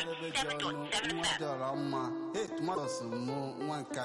97.7 FM. Nwa dị ọra mma. Hey, tomatoes mụ nwa nke